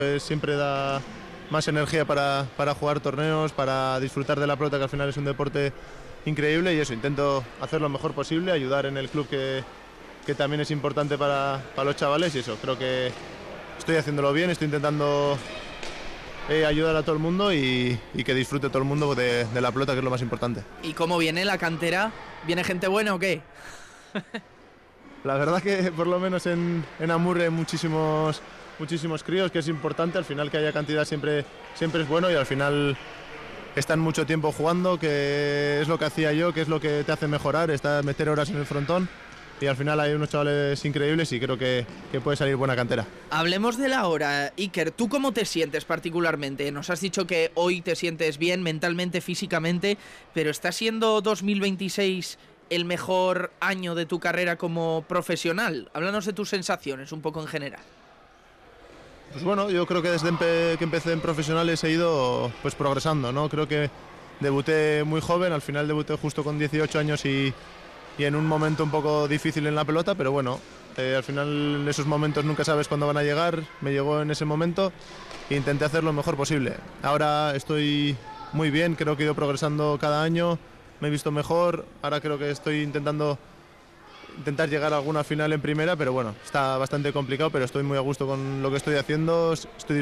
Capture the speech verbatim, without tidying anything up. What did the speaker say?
Pues siempre da más energía para, para jugar torneos, para disfrutar de la pelota, que al final es un deporte increíble, y eso, intento hacer lo mejor posible, ayudar en el club que, que también es importante para, para los chavales, y eso, creo que estoy haciéndolo bien, estoy intentando eh, ayudar a todo el mundo y, y que disfrute todo el mundo de, de la pelota, que es lo más importante. ¿Y cómo viene la cantera? ¿Viene gente buena o qué? La verdad que por lo menos en, en Amurre hay muchísimos, muchísimos críos, que es importante, al final que haya cantidad siempre, siempre es bueno, y al final están mucho tiempo jugando, que es lo que hacía yo, que es lo que te hace mejorar, está meter horas en el frontón, y al final hay unos chavales increíbles y creo que, que puede salir buena cantera. Hablemos de la hora. Iker, ¿tú cómo te sientes particularmente? Nos has dicho que hoy te sientes bien mentalmente, físicamente, pero ¿está siendo dos mil veintiséis el mejor año de tu carrera como profesional? Háblanos de tus sensaciones un poco en general. Pues bueno, yo creo que desde empe que empecé en profesionales he ido pues progresando, ¿no? Creo que debuté muy joven, al final debuté justo con dieciocho años y, y en un momento un poco difícil en la pelota, pero bueno, eh, al final en esos momentos nunca sabes cuándo van a llegar, me llegó en ese momento e intenté hacer lo mejor posible. Ahora estoy muy bien, creo que he ido progresando cada año, me he visto mejor, ahora creo que estoy intentando intentar llegar a alguna final en primera, pero bueno, está bastante complicado, pero estoy muy a gusto con lo que estoy haciendo, estoy